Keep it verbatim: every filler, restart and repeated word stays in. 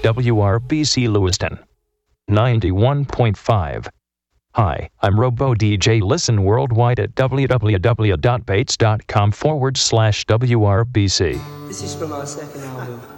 W R B C Lewiston. ninety-one point five. Hi, I'm Robo D J. Listen worldwide at www.bates.com forward slash WRBC. This is from our second album.